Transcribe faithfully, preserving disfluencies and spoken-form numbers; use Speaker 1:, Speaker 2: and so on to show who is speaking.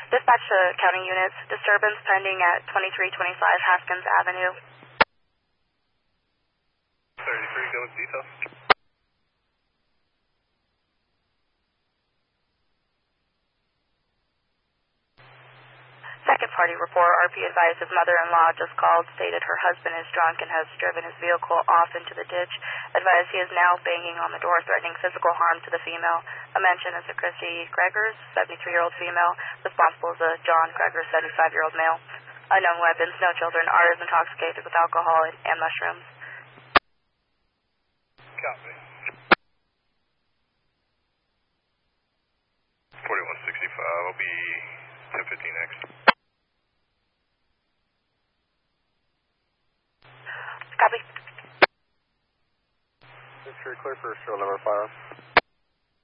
Speaker 1: Dispatch to county units. Disturbance pending at twenty-three twenty-five Haskins Avenue.
Speaker 2: thirty-three, go with details.
Speaker 1: Second party report. R P advised his mother-in-law just called, stated her husband is drunk and has driven his vehicle off into the ditch. Advised he is now banging on the door, threatening physical harm to the female. A mention is a Chrissy Gregors, seventy-three-year-old female. Responsible is a John Gregors, seventy-five-year-old male. Unknown weapons, no children. R is intoxicated with alcohol and, and mushrooms.
Speaker 2: Copy. forty-one sixty-five, I'll be ten fifteen next.
Speaker 1: Copy.
Speaker 2: Make sure you're clear for show number five.